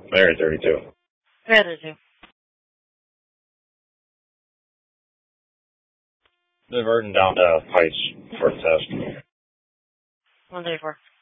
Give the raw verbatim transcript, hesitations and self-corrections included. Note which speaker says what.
Speaker 1: Married, thirty-two.
Speaker 2: Married, thirty-two.
Speaker 1: Diverting down to Heights for a test.
Speaker 2: one thirty-four.